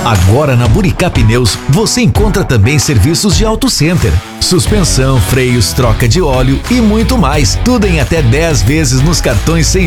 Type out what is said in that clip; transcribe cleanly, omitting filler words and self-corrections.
Agora na Buricá Pneus você encontra também serviços de auto center, suspensão, freios, troca de óleo e muito mais. Tudo em até 10 vezes nos cartões sem